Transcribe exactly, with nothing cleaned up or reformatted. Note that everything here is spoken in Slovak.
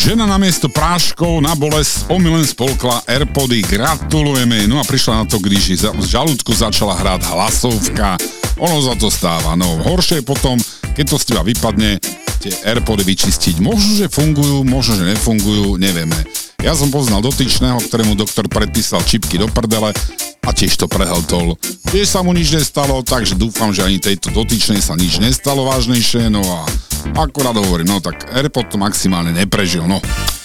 Žena namiesto práškov na bolesť omylem spolkla AirPody, gratulujeme. No a prišla na to, když z žalúdku začala hrať hlasovka. Ono za to stáva. No horšie je potom, keď to z teba vypadne, tie AirPody vyčistiť. Možno, že fungujú, možno, že nefungujú, nevieme. Ja som poznal dotyčného, ktorému doktor predpísal čipky do prdele a tiež to prehltol. Tiež sa mu nič nestalo, takže dúfam, že ani tejto dotyčnej sa nič nestalo vážnejšie. No a akorát hovorím, no tak AirPod to maximálne neprežil, no.